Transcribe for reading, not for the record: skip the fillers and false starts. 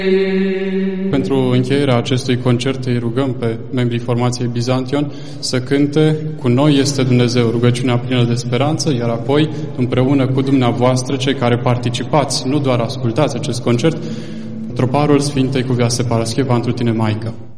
Pentru încheierea acestui concert îi rugăm pe membrii formației Bizantion să cânte Cu noi este Dumnezeu, rugăciunea plină de speranță, iar apoi, împreună cu dumneavoastră, cei care participați, nu doar ascultați acest concert, troparul Sfintei Cuvioase Parascheva, întru tine, Maică.